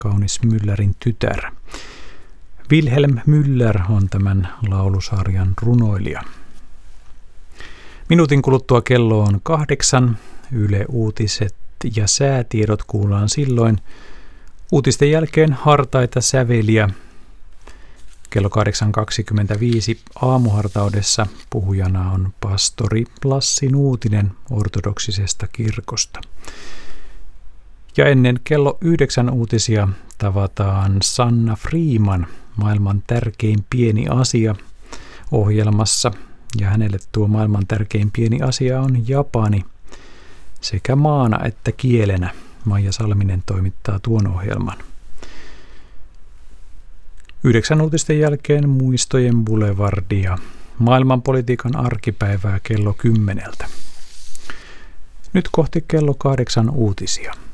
kaunis Müllerin tytär. Wilhelm Müller on tämän laulusarjan runoilija. Minuutin kuluttua kello on 8. Yle Uutiset ja säätiedot kuullaan silloin. Uutisten jälkeen hartaita säveliä. Kello 8.25 aamuhartaudessa puhujana on pastori Lassi Nuutinen ortodoksisesta kirkosta. Ja ennen kello 9 uutisia tavataan Sanna Freeman, maailman tärkein pieni asia ohjelmassa. Ja hänelle tuo maailman tärkein pieni asia on Japani sekä maana että kielenä. Maija Salminen toimittaa tuon ohjelman. 9 uutisten jälkeen muistojen boulevardia, maailmanpolitiikan arkipäivää kello 10. Nyt kohti kello 8 uutisia.